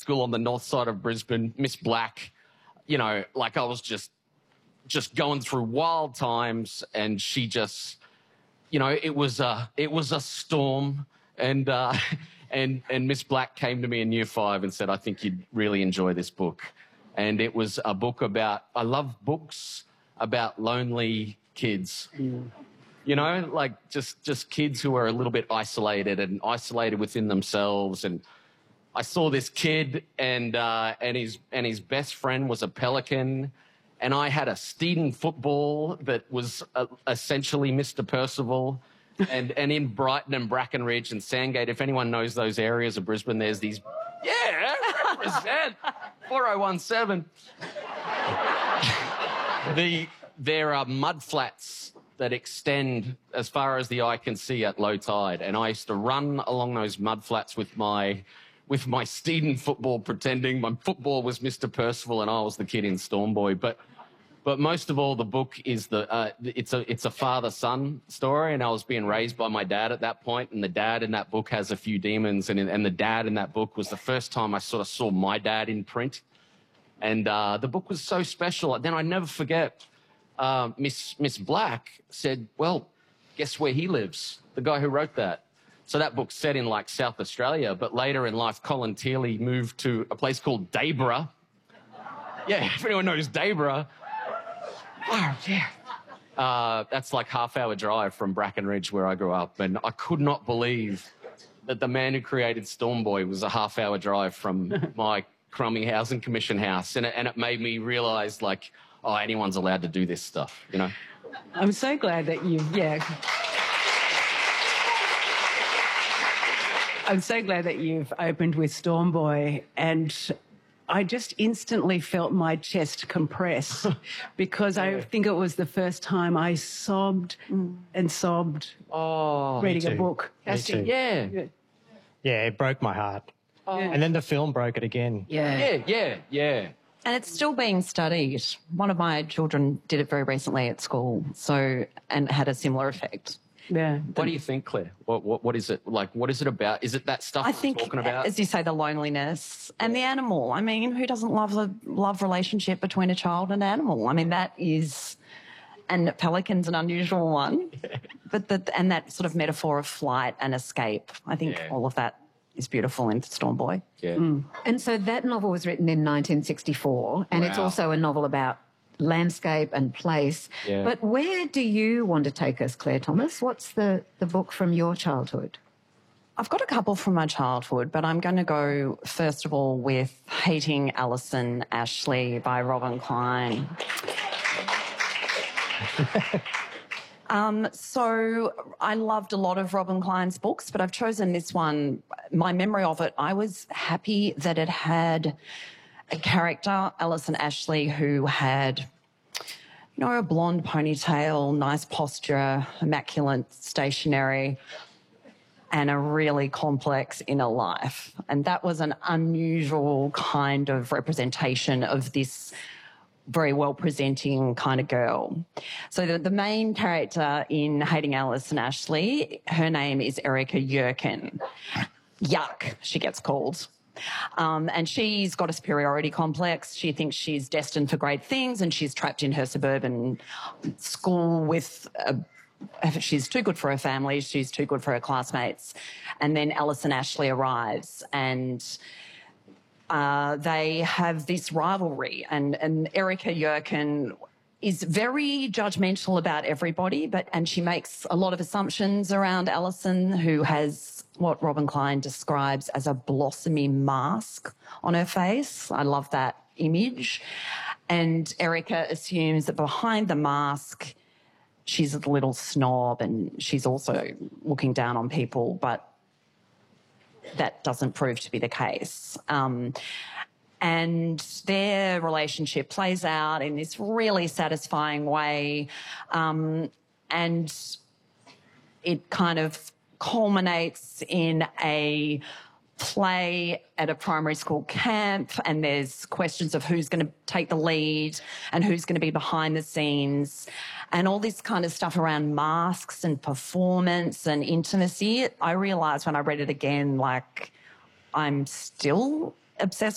school on the north side of Brisbane, Miss Black. You know, like I was just going through wild times, and she just, you know, it was a storm, and Miss Black came to me in Year 5 and said, "I think you'd really enjoy this book," and it was a book about. I love books about lonely kids. Mm. You know, like just kids who are a little bit isolated within themselves. And I saw this kid, and his best friend was a pelican, and I had a Steeden football that was essentially Mr. Percival. And in Brighton and Brackenridge and Sandgate, if anyone knows those areas of Brisbane, there's these, yeah, represent 4017. There are mud flats that extend as far as the eye can see at low tide, and I used to run along those mud flats with my Steeden football, pretending my football was Mr. Percival and I was the kid in Storm Boy. But most of all, the book is it's a father-son story, and I was being raised by my dad at that point, and the dad in that book has a few demons, and the dad in that book was the first time I sort of saw my dad in print, and the book was so special. Then I never forget, Miss Black said, "Well, guess where he lives? The guy who wrote that." So that book's set in like South Australia, but later in life, Colin Tearley moved to a place called Dayborough. Yeah, if anyone knows Dayborough. Oh, yeah. That's like half-hour drive from Brackenridge, where I grew up, and I could not believe that the man who created Storm Boy was a half-hour drive from my crummy housing commission house, and it made me realise, like, oh, anyone's allowed to do this stuff, you know? I'm so glad that I'm so glad that you've opened with Storm Boy, and I just instantly felt my chest compress because I think it was the first time I sobbed and sobbed reading a book. Me too. Yeah. Yeah, it broke my heart. Oh. And then the film broke it again. Yeah. And it's still being studied. One of my children did it very recently at school, and had a similar effect. Yeah. What do you think, Claire? What is it like? What is it about? Is it that stuff I think, talking about? As you say, the loneliness and the animal. I mean, who doesn't love the love relationship between a child and an animal? I mean, that is, and pelican's an unusual one, but that sort of metaphor of flight and escape. I think all of that is beautiful in Storm Boy. Yeah. And so that novel was written in 1964, and it's also a novel about landscape and place. Yeah. But where do you want to take us, Claire Thomas? What's the book from your childhood? I've got a couple from my childhood, but I'm going to go, first of all, with Hating Alison Ashley by Robin Klein. So I loved a lot of Robin Klein's books, but I've chosen this one. My memory of it, I was happy that it had a character, Alison Ashley, who had, you know, a blonde ponytail, nice posture, immaculate stationery, and a really complex inner life. And that was an unusual kind of representation of this very well-presenting kind of girl. So the main character in Hating Alison Ashley, her name is Erica Yerkin. Yuck, she gets called. And she's got a superiority complex. She thinks she's destined for great things, and she's trapped in her suburban school with she's too good for her family, she's too good for her classmates. And then Alison Ashley arrives, and they have this rivalry, and Erica Yerkin is very judgmental about everybody, and she makes a lot of assumptions around Alison, who has what Robin Klein describes as a blossomy mask on her face. I love that image. And Erica assumes that behind the mask, she's a little snob and she's also looking down on people, but that doesn't prove to be the case. And their relationship plays out in this really satisfying way, and it kind of culminates in a play at a primary school camp, and there's questions of who's going to take the lead and who's going to be behind the scenes, and all this kind of stuff around masks and performance and intimacy. I realised when I read it again, like, I'm still obsessed